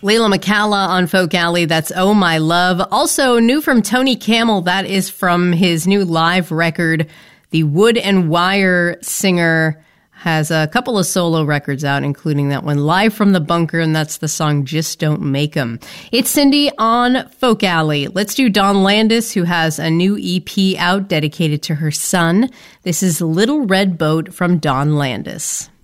Layla McCalla on Folk Alley, that's Oh My Love. Also new from Tony Camel, that is from his new live record. The Wood and Wire singer has a couple of solo records out, including that one, Live from the Bunker, and that's the song Just Don't Make 'Em. It's Cindy on Folk Alley. Let's do Dawn Landis, who has a new EP out dedicated to her son. This is Little Red Boat from Dawn Landis.